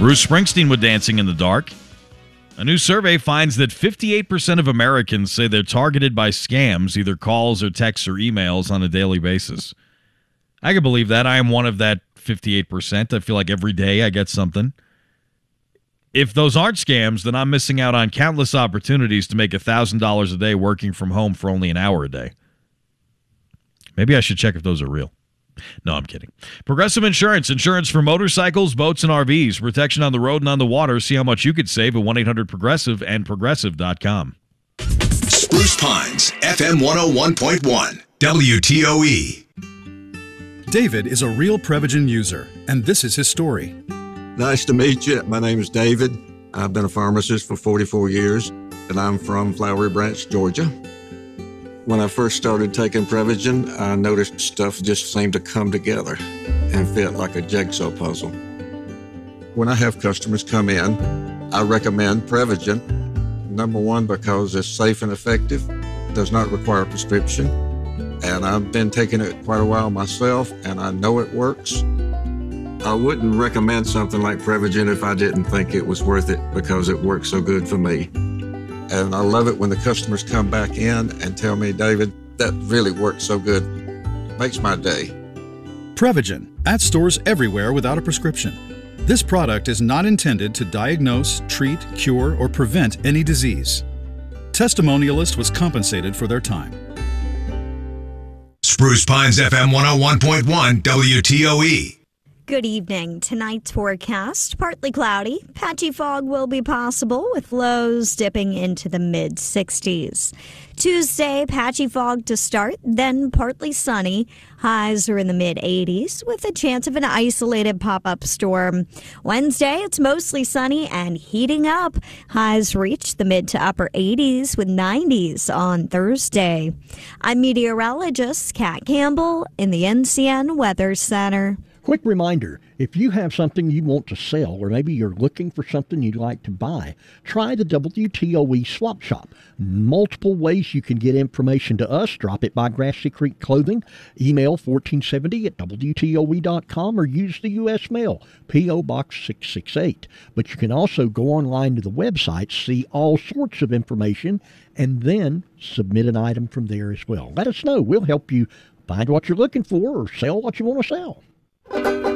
Bruce Springsteen with Dancing in the Dark. A new survey finds that 58% of Americans say they're targeted by scams, either calls or texts or emails on a daily basis. I can believe that. I am one of that 58%. I feel like every day I get something. If those aren't scams, then I'm missing out on countless opportunities to make $1,000 a day working from home for only an hour a day. Maybe I should check if those are real. No, I'm kidding. Progressive Insurance. Insurance for motorcycles, boats, and RVs. Protection on the road and on the water. See how much you could save at 1-800-PROGRESSIVE and Progressive.com. Spruce Pines, FM 101.1, WTOE. David is a real Prevagen user, and this is his story. Nice to meet you. My name is David. I've been a pharmacist for 44 years, and I'm from Flowery Branch, Georgia. When I first started taking Prevagen, I noticed stuff just seemed to come together and fit like a jigsaw puzzle. When I have customers come in, I recommend Prevagen. Number one, because it's safe and effective, does not require a prescription, and I've been taking it quite a while myself, and I know it works. I wouldn't recommend something like Prevagen if I didn't think it was worth it because it works so good for me. And I love it when the customers come back in and tell me, David, that really worked so good. Makes my day. Prevagen, at stores everywhere without a prescription. This product is not intended to diagnose, treat, cure, or prevent any disease. Testimonialist was compensated for their time. Spruce Pines, FM 101.1, WTOE. Good evening. Tonight's forecast, partly cloudy. Patchy fog will be possible with lows dipping into the mid-60s. Tuesday, patchy fog to start, then partly sunny. Highs are in the mid-80s with a chance of an isolated pop-up storm. Wednesday, it's mostly sunny and heating up. Highs reach the mid to upper 80s with 90s on Thursday. I'm meteorologist Kat Campbell in the NCN Weather Center. Quick reminder, if you have something you want to sell or maybe you're looking for something you'd like to buy, try the WTOE Swap Shop. Multiple ways you can get information to us. Drop it by Grassy Creek Clothing, email 1470@WTOE.com, or use the U.S. mail, P.O. Box 668. But you can also go online to the website, see all sorts of information, and then submit an item from there as well. Let us know. We'll help you find what you're looking for or sell what you want to sell.